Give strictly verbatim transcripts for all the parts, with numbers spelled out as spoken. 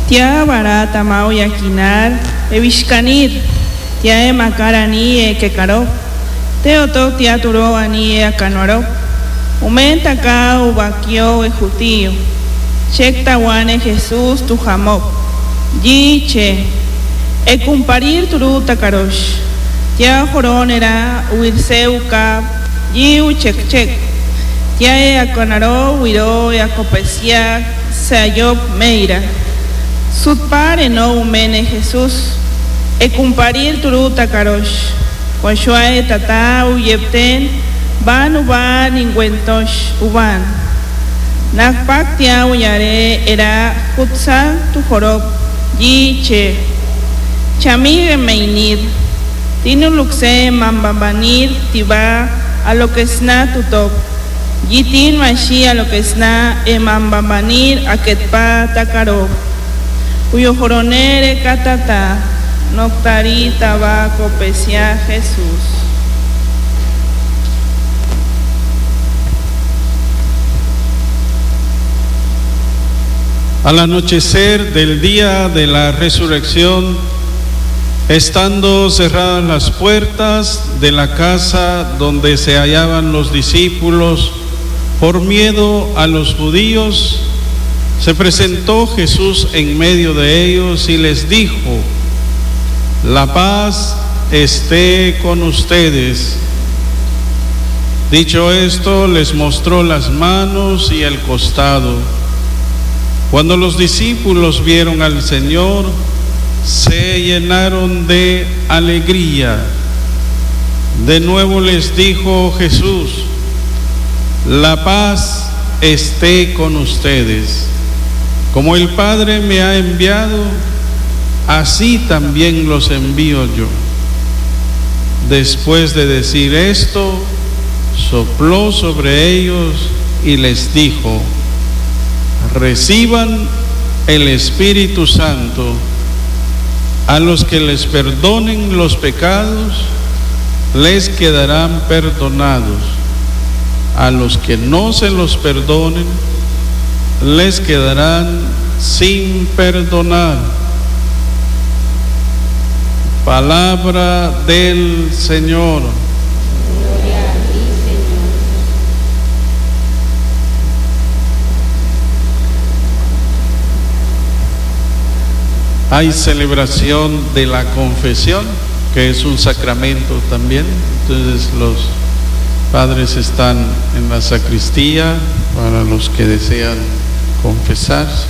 tia barata mau yakinar, evishkanir, tia emakarani e kekaro, teoto tia turo ani e akanoro, umenta ka ubakio e jutío, chekta wane Jesús tu jamok, yiche, e kumparir turu takarosh, tia joronera uirseu ka, yiu chek chek, tia e akanaro uiro e akopesia, sayop meira. Sutpare no umene Jesús, e kumparir turu takarosh, Kwashuae tata uyepten, van uban ingüentosh uban. Nakpak tia uyare era kutsa tu jorob, yiche, chamire meinir, tinu luxe mambabanir tiba a lo que sna tutop, yitin mashi a lo que sna e mambabanir a ketpa takaro. Cuyo joronere catata, noctari tabaco pesia Jesús. Al anochecer del día de la resurrección, estando cerradas las puertas de la casa donde se hallaban los discípulos, por miedo a los judíos, se presentó Jesús en medio de ellos y les dijo: la paz esté con ustedes. Dicho esto, les mostró las manos y el costado. Cuando los discípulos vieron al Señor, se llenaron de alegría. De nuevo les dijo Jesús: la paz esté con ustedes. Como el Padre me ha enviado, así también los envío yo. Después de decir esto, sopló sobre ellos y les dijo: reciban el Espíritu Santo. A los que les perdonen los pecados, les quedarán perdonados. A los que no se los perdonen, les quedarán sin perdonar. Palabra del Señor. Gloria a ti, Señor. Hay celebración de la confesión, que es un sacramento también. Entonces los padres están en la sacristía para los que desean confesarse.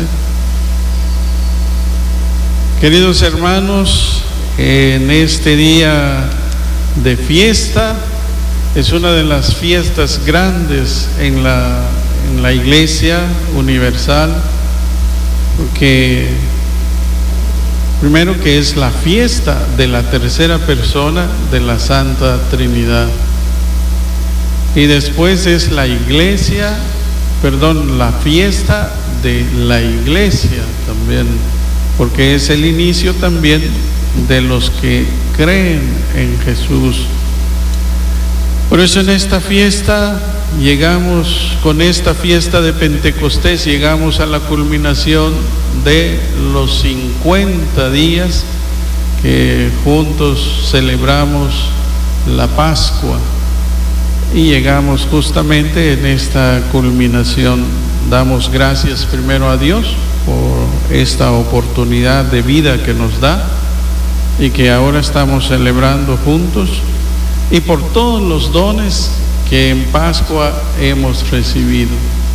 Queridos hermanos, en este día de fiesta, es una de las fiestas grandes en la, en la Iglesia Universal, porque primero que es la fiesta de la tercera persona de la Santa Trinidad, y después es la Iglesia, perdón, la fiesta de la Iglesia también, porque es el inicio también de los que creen en Jesús. Por eso en esta fiesta llegamos, con esta fiesta de Pentecostés, llegamos a la culminación de los cincuenta días que juntos celebramos la Pascua, y llegamos justamente en esta culminación. Damos gracias primero a Dios por esta oportunidad de vida que nos da y que ahora estamos celebrando juntos, y por todos los dones que en Pascua hemos recibido.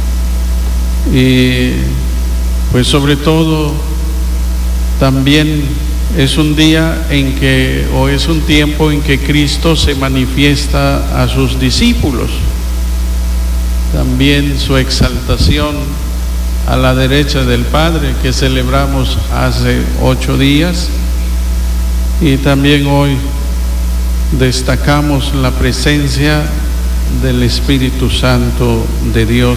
Y pues sobre todo también es un día en que, o es un tiempo en que Cristo se manifiesta a sus discípulos. También su exaltación a la derecha del Padre, que celebramos hace ocho días, y también hoy destacamos la presencia del Espíritu Santo de Dios.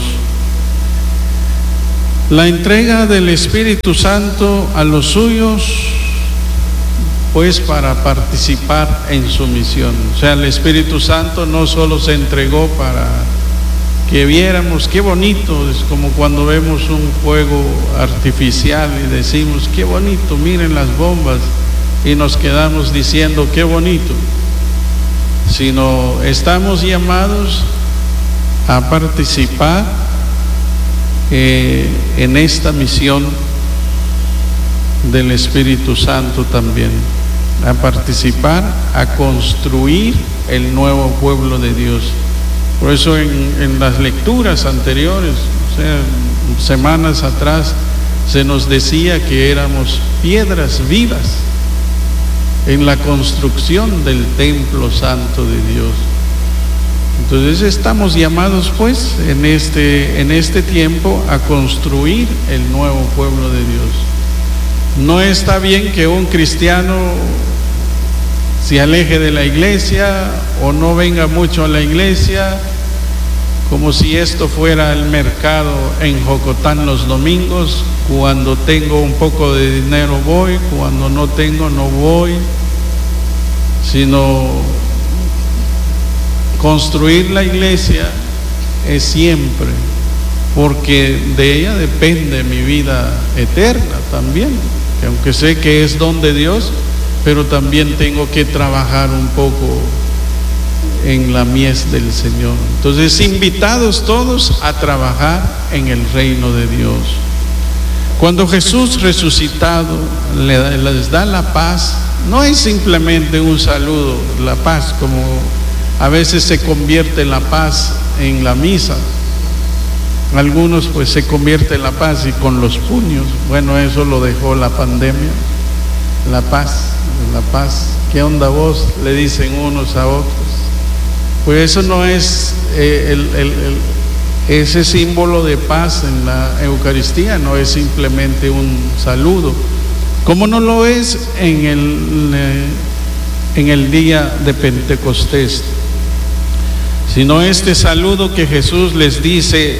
La entrega del Espíritu Santo a los suyos, pues para participar en su misión. O sea, el Espíritu Santo no solo se entregó para que viéramos qué bonito, es como cuando vemos un fuego artificial y decimos qué bonito, miren las bombas, y nos quedamos diciendo qué bonito, sino estamos llamados a participar eh, en esta misión del Espíritu Santo también, a participar, a construir el nuevo pueblo de Dios. Por eso en, en las lecturas anteriores, o sea, semanas atrás, se nos decía que éramos piedras vivas en la construcción del templo santo de Dios. Entonces estamos llamados pues en este, en este tiempo a construir el nuevo pueblo de Dios. No está bien que un cristiano se aleje de la iglesia o no venga mucho a la iglesia, como si esto fuera el mercado en Jocotán los domingos. Cuando tengo un poco de dinero voy, cuando no tengo no voy, sino construir la iglesia es siempre, porque de ella depende mi vida eterna también, que aunque sé que es don de Dios, pero también tengo que trabajar un poco en la mies del Señor. Entonces, invitados todos a trabajar en el reino de Dios. Cuando Jesús resucitado les da la paz, no es simplemente un saludo, la paz, como a veces se convierte la paz en la misa. Algunos pues se convierte la paz y con los puños. Bueno, eso lo dejó la pandemia. La paz, la paz. ¿Qué onda vos? Le dicen unos a otros. Pues eso no es eh, el, el, el, ese símbolo de paz en la Eucaristía, no es simplemente un saludo, como no lo es en el, eh, en el día de Pentecostés, sino este saludo que Jesús les dice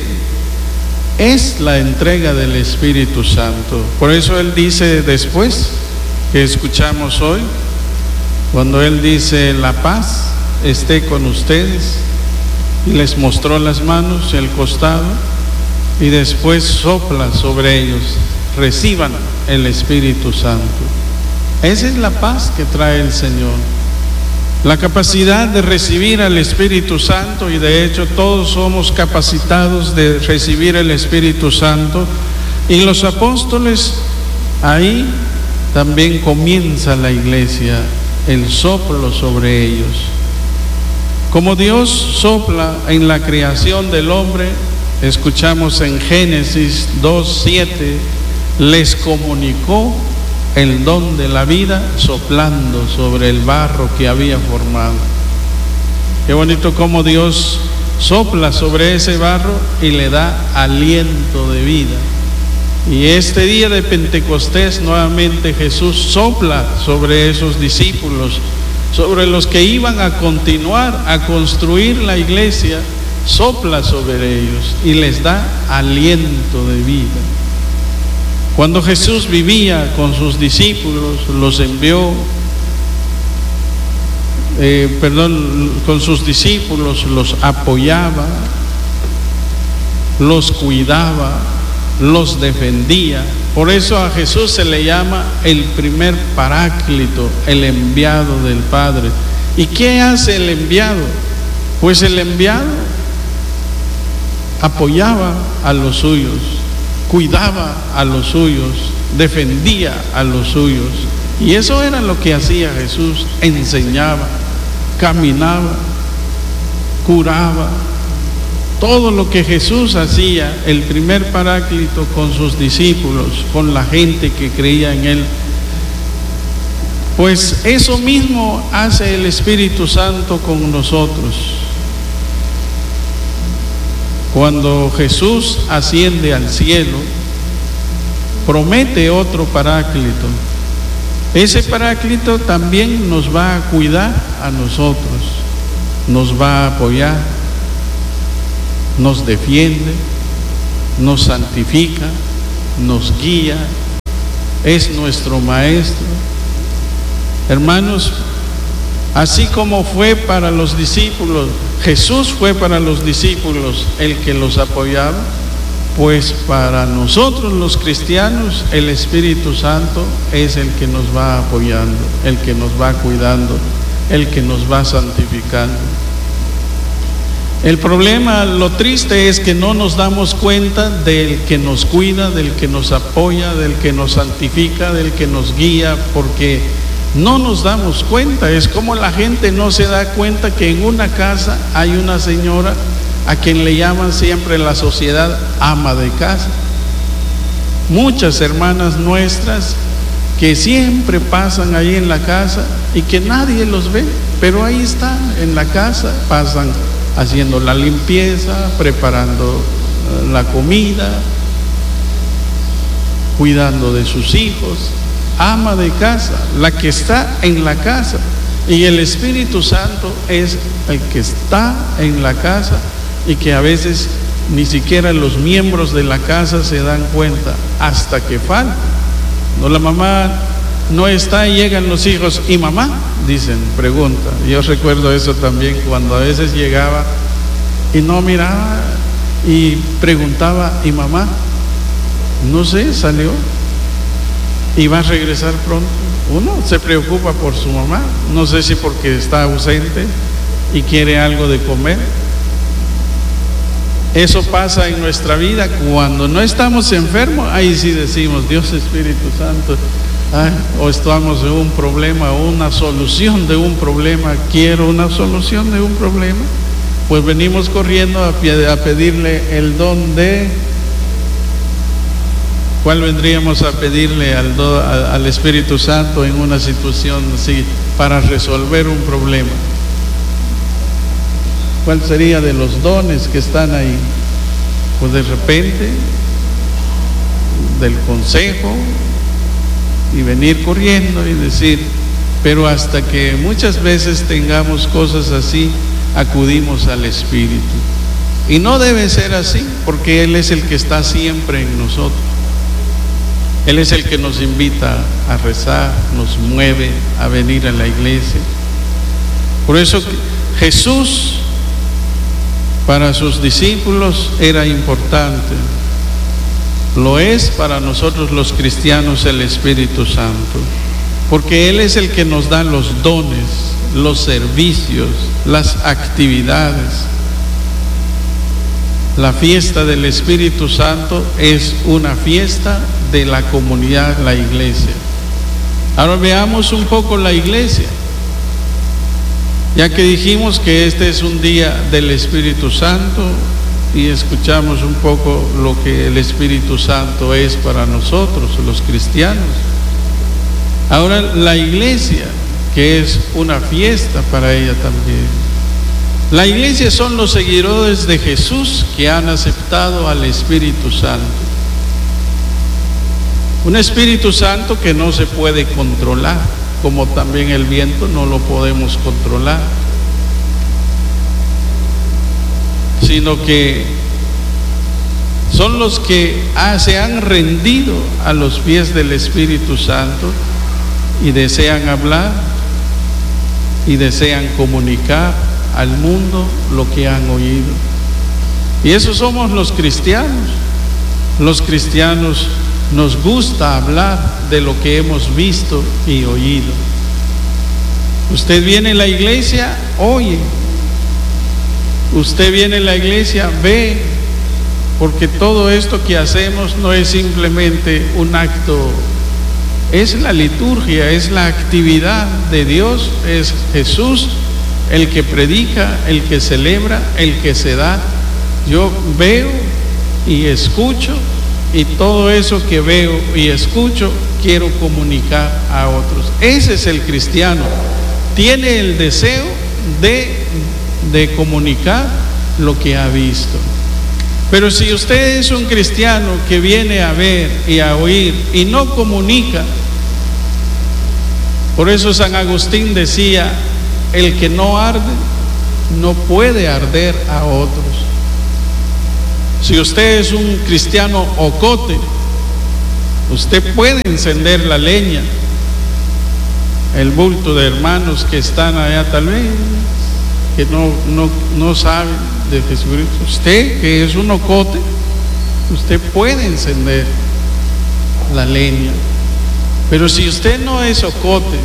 es la entrega del Espíritu Santo. Por eso Él dice después, que escuchamos hoy, cuando Él dice la paz esté con ustedes, y les mostró las manos y el costado, y después sopla sobre ellos, reciban el Espíritu Santo. Esa es la paz que trae el Señor, la capacidad de recibir al Espíritu Santo, y de hecho todos somos capacitados de recibir el Espíritu Santo, y los apóstoles, ahí también comienza la iglesia, el soplo sobre ellos. Como Dios sopla en la creación del hombre, escuchamos en Génesis dos siete, les comunicó el don de la vida soplando sobre el barro que había formado. Qué bonito como Dios sopla sobre ese barro y le da aliento de vida. Y este día de Pentecostés nuevamente Jesús sopla sobre esos discípulos, sobre los que iban a continuar a construir la iglesia, sopla sobre ellos y les da aliento de vida. Cuando Jesús vivía con sus discípulos, los envió, eh, perdón, con sus discípulos los apoyaba, los cuidaba, los defendía. Por eso a Jesús se le llama el primer paráclito, el enviado del Padre. ¿Y qué hace el enviado? Pues el enviado apoyaba a los suyos, cuidaba a los suyos, defendía a los suyos. Y eso era lo que hacía Jesús: enseñaba, caminaba, curaba. Todo lo que Jesús hacía, el primer paráclito, con sus discípulos, con la gente que creía en Él, pues eso mismo hace el Espíritu Santo con nosotros. Cuando Jesús asciende al cielo, promete otro paráclito. Ese paráclito también nos va a cuidar a nosotros, nos va a apoyar, nos defiende, nos santifica, nos guía, es nuestro maestro. Hermanos, Así como fue para los discípulos, Jesús fue para los discípulos el que los apoyaba, pues para nosotros los cristianos el Espíritu Santo es el que nos va apoyando, el que nos va cuidando, el que nos va santificando. El problema, lo triste es que no nos damos cuenta del que nos cuida, del que nos apoya, del que nos santifica, del que nos guía, porque no nos damos cuenta. Es como la gente no se da cuenta que en una casa hay una señora a quien le llaman siempre en la sociedad ama de casa. Muchas hermanas nuestras que siempre pasan ahí en la casa y que nadie los ve, pero ahí están en la casa, pasan haciendo la limpieza, preparando la comida, cuidando de sus hijos. Ama de casa, la que está en la casa. Y el Espíritu Santo es el que está en la casa y que a veces ni siquiera los miembros de la casa se dan cuenta hasta que falta. No, la mamá no está y llegan los hijos, ¿y mamá? Dicen, pregunta. Yo recuerdo eso también cuando a veces llegaba y no miraba y preguntaba, ¿y mamá? No sé, salió y va a regresar pronto. Uno se preocupa por su mamá, no sé si porque está ausente y quiere algo de comer. Eso pasa en nuestra vida cuando no estamos enfermos. Ahí sí decimos, Dios Espíritu Santo, ay, o estamos en un problema o una solución de un problema, quiero una solución de un problema, pues venimos corriendo a, a pedirle el don de, ¿cuál vendríamos a pedirle al, do, al Espíritu Santo en una situación así para resolver un problema? ¿Cuál sería de los dones que están ahí? Pues de repente, del consejo, y venir corriendo y decir, pero hasta que muchas veces tengamos cosas así, acudimos al Espíritu. Y no debe ser así, porque Él es el que está siempre en nosotros. Él es el que nos invita a rezar, nos mueve a venir a la iglesia. Por eso Jesús, para sus discípulos era importante. Lo es para nosotros los cristianos el Espíritu Santo, porque Él es el que nos da los dones, los servicios, las actividades. La fiesta del Espíritu Santo es una fiesta de la comunidad, la iglesia. Ahora veamos un poco la iglesia. Ya que dijimos que este es un día del Espíritu Santo y escuchamos un poco lo que el Espíritu Santo es para nosotros, los cristianos. Ahora la iglesia, que es una fiesta para ella también. La iglesia son los seguidores de Jesús que han aceptado al Espíritu Santo. Un Espíritu Santo que no se puede controlar, como también el viento no lo podemos controlar, sino que son los que ah, se han rendido a los pies del Espíritu Santo y desean hablar y desean comunicar al mundo lo que han oído. Y esos somos los cristianos. Los cristianos nos gusta hablar de lo que hemos visto y oído. Usted viene a la iglesia, oye. Usted viene a la iglesia, ve. Porque todo esto que hacemos no es simplemente un acto, es la liturgia, es la actividad de Dios, es Jesús el que predica, el que celebra, el que se da. Yo veo y escucho, y todo eso que veo y escucho quiero comunicar a otros. Ese es el cristiano, tiene el deseo de, de comunicar lo que ha visto. Pero si usted es un cristiano que viene a ver y a oír y no comunica, por eso San Agustín decía, el que no arde no puede arder a otros. Si usted es un cristiano ocote, usted puede encender la leña, el bulto de hermanos que están allá tal vez, que no, no, no saben de Jesucristo. Usted, que es un ocote, usted puede encender la leña, pero si usted no es ocote,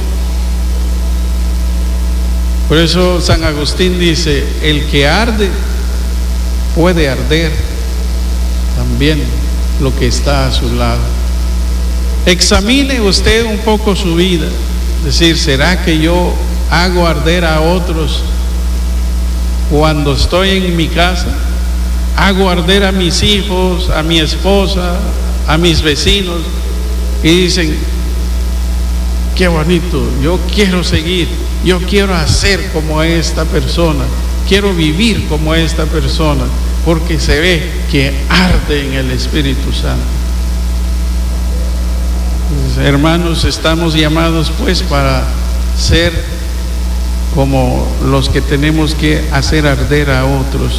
por eso San Agustín dice, el que arde puede arder también lo que está a su lado. Examine usted un poco su vida, es decir, ¿será que yo hago arder a otros cuando estoy en mi casa? Hago arder a mis hijos, a mi esposa, a mis vecinos, y dicen, qué bonito, yo quiero seguir, yo quiero hacer como esta persona, quiero vivir como esta persona, porque se ve que arde en el Espíritu Santo. Entonces, hermanos, estamos llamados pues para ser como los que tenemos que hacer arder a otros.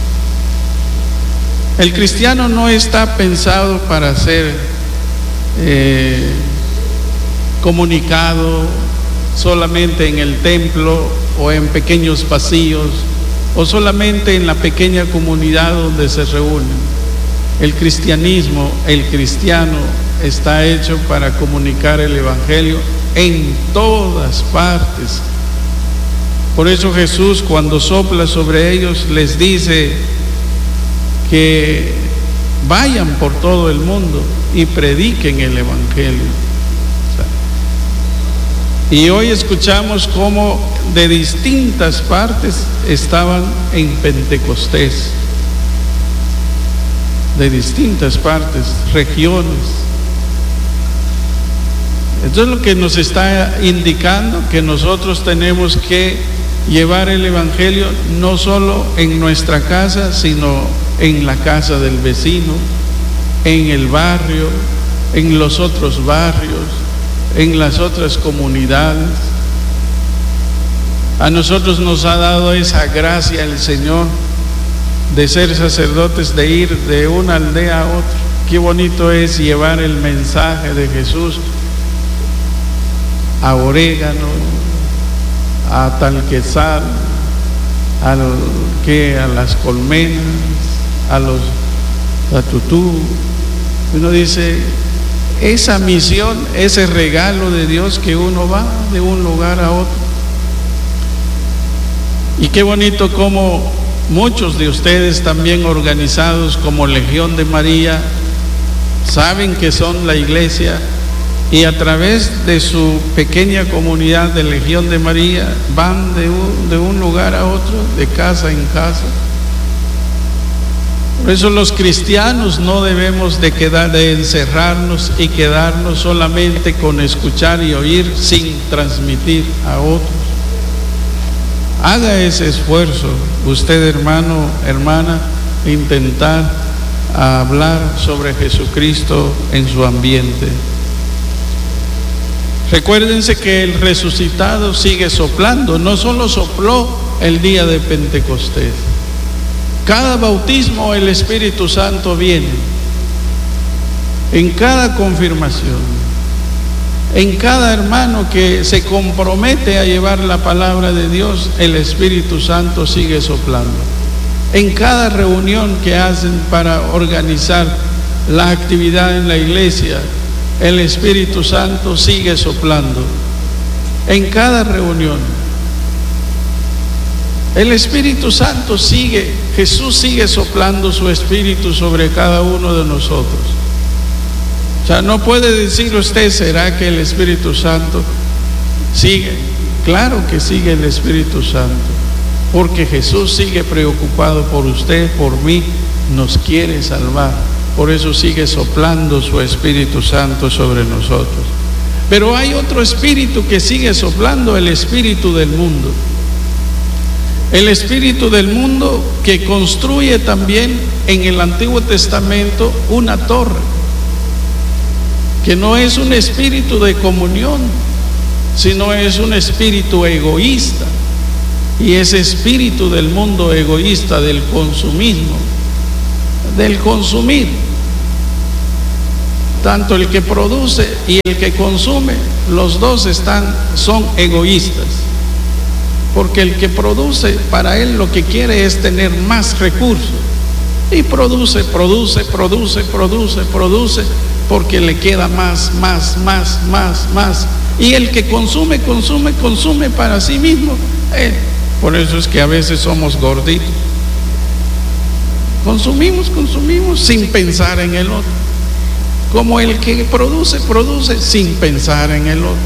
El cristiano no está pensado para ser eh, comunicado solamente en el templo o en pequeños pasillos o solamente en la pequeña comunidad donde se reúnen. El cristianismo, el cristiano está hecho para comunicar el evangelio en todas partes. Por eso Jesús, cuando sopla sobre ellos, les dice que vayan por todo el mundo y prediquen el evangelio. Y hoy escuchamos cómo de distintas partes estaban en Pentecostés, de distintas partes, regiones. Entonces lo que nos está indicando que nosotros tenemos que llevar el evangelio no solo en nuestra casa, sino en la casa del vecino, en el barrio, en los otros barrios, en las otras comunidades. A nosotros nos ha dado esa gracia el Señor de ser sacerdotes, de ir de una aldea a otra. Qué bonito es llevar el mensaje de Jesús a Orégano, a Talquezal, a, lo, que, a las Colmenas, a los a Tutú. Uno dice, esa misión, ese regalo de Dios que uno va de un lugar a otro. Y qué bonito como muchos de ustedes también organizados como Legión de María saben que son la iglesia y a través de su pequeña comunidad de Legión de María van de un, de un lugar a otro, de casa en casa. Por eso los cristianos no debemos de quedar, de encerrarnos y quedarnos solamente con escuchar y oír sin transmitir a otros. Haga ese esfuerzo, usted hermano, hermana, intentar hablar sobre Jesucristo en su ambiente. Recuérdense que el resucitado sigue soplando, no solo sopló el día de Pentecostés. Cada bautismo el Espíritu Santo viene, en cada confirmación, en cada hermano que se compromete a llevar la palabra de Dios, el Espíritu Santo sigue soplando. En cada reunión que hacen para organizar la actividad en la iglesia, el Espíritu Santo sigue soplando. En cada reunión el Espíritu Santo sigue, Jesús sigue soplando su Espíritu sobre cada uno de nosotros. O sea, no puede decir usted, ¿será que el Espíritu Santo sigue? Claro que sigue el Espíritu Santo, porque Jesús sigue preocupado por usted, por mí, nos quiere salvar. Por eso sigue soplando su Espíritu Santo sobre nosotros. Pero hay otro espíritu que sigue soplando, el espíritu del mundo. El espíritu del mundo que construye también en el Antiguo Testamento una torre, que no es un espíritu de comunión, sino es un espíritu egoísta. Y ese espíritu del mundo egoísta, del consumismo, del consumir, Tanto el que produce y el que consume, los dos están, son egoístas. Porque el que produce, para él lo que quiere es tener más recursos. Y produce, produce, produce, produce, produce, porque le queda más, más, más, más, más. Y el que consume, consume, consume para sí mismo. Eh, por eso es que a veces somos gorditos. Consumimos, consumimos sin pensar en el otro. Como el que produce, produce sin pensar en el otro.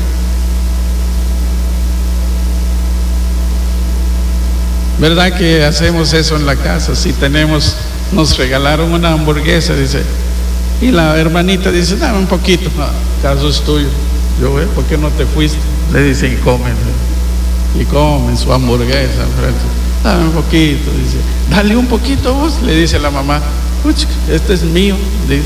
¿Verdad que hacemos eso en la casa? Si tenemos, nos regalaron una hamburguesa, dice, y la hermanita dice, dame un poquito. No, caso es tuyo. Yo, ¿eh? ¿Por qué no te fuiste? Le dice, y come. Y come su hamburguesa. Dame un poquito, dice, dale un poquito vos, le dice la mamá. Este es mío, dice.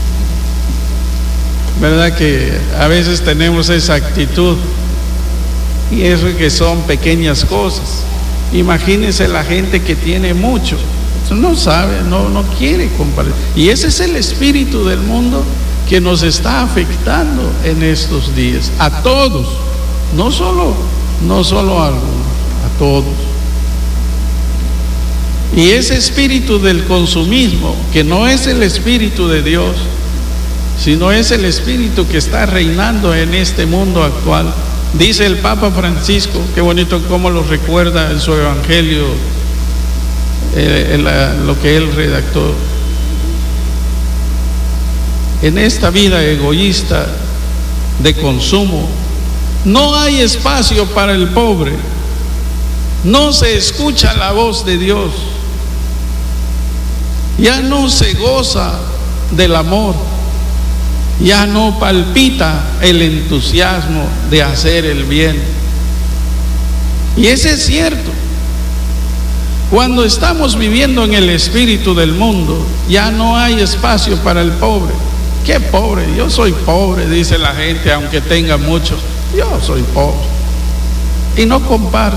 ¿Verdad que a veces tenemos esa actitud? Y eso que son pequeñas cosas. Imagínense la gente que tiene mucho, no sabe, no, no quiere compartir. Y ese es el espíritu del mundo que nos está afectando en estos días. A todos, no solo, no solo a algunos, a todos. Y ese espíritu del consumismo, que no es el espíritu de Dios, sino es el espíritu que está reinando en este mundo actual. Dice el Papa Francisco, qué bonito cómo lo recuerda en su evangelio, eh, el, lo que él redactó. En esta vida egoísta de consumo, no hay espacio para el pobre, no se escucha la voz de Dios, ya no se goza del amor, ya no palpita el entusiasmo de hacer el bien. Y ese es cierto. Cuando estamos viviendo en el espíritu del mundo, ya no hay espacio para el pobre. ¿Qué pobre? Yo soy pobre, dice la gente, aunque tenga mucho. Yo soy pobre. Y no comparten.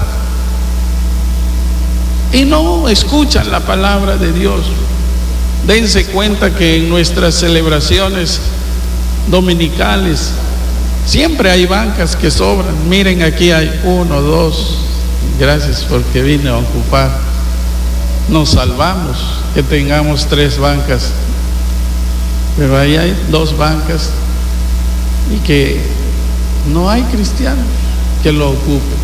Y no escuchan la palabra de Dios. Dense cuenta que en nuestras celebraciones dominicales siempre hay bancas que sobran. Miren, aquí hay uno, dos. Gracias porque vine a ocupar. Nos salvamos que tengamos tres bancas, pero ahí hay dos bancas y que no hay cristianos que lo ocupen.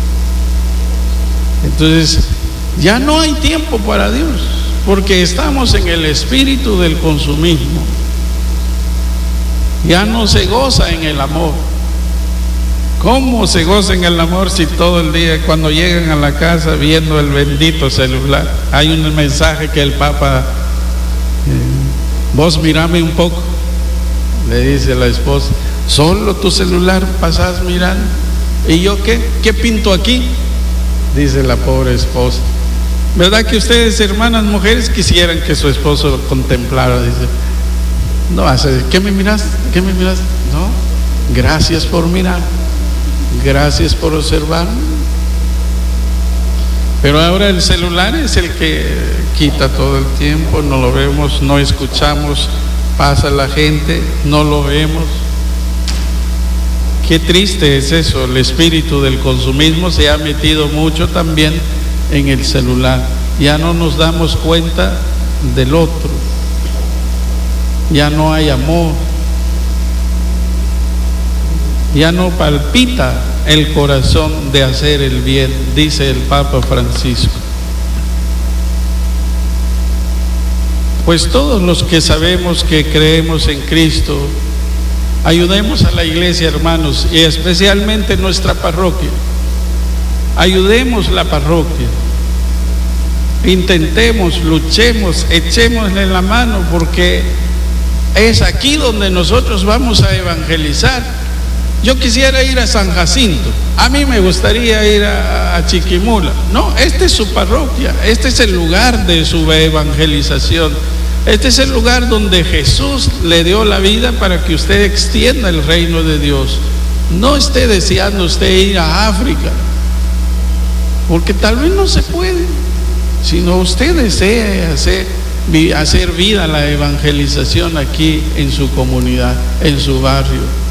Entonces ya no hay tiempo para Dios, porque estamos en el espíritu del consumismo. Ya no se goza en el amor. ¿Cómo se goza en el amor si todo el día, cuando llegan a la casa viendo el bendito celular? Hay un mensaje que el Papa, eh, vos mirame un poco, le dice la esposa, solo tu celular pasás mirando. ¿Y yo qué? ¿Qué pinto aquí? Dice la pobre esposa. ¿Verdad que ustedes, hermanas mujeres, quisieran que su esposo lo contemplara? Dice, no hace, ¿qué me miras? ¿Qué me miras? No, gracias por mirar. Gracias por observar. Pero ahora el celular es el que quita todo el tiempo, no lo vemos, no escuchamos, pasa la gente, no lo vemos. Qué triste es eso, el espíritu del consumismo se ha metido mucho también en el celular. Ya no nos damos cuenta del otro, ya no hay amor. Ya no palpita el corazón de hacer el bien, dice el Papa Francisco. Pues todos los que sabemos que creemos en Cristo, ayudemos a la iglesia, hermanos, y especialmente nuestra parroquia. Ayudemos la parroquia. Intentemos, luchemos, echémosle la mano, porque es aquí donde nosotros vamos a evangelizar. Yo quisiera ir a San Jacinto, a mí me gustaría ir a, a Chiquimula. No, esta es su parroquia, este es el lugar de su evangelización, este es el lugar donde Jesús le dio la vida para que usted extienda el reino de Dios. No esté deseando usted ir a África, porque tal vez no se puede, sino usted desea hacer hacer vida la evangelización aquí en su comunidad, en su barrio.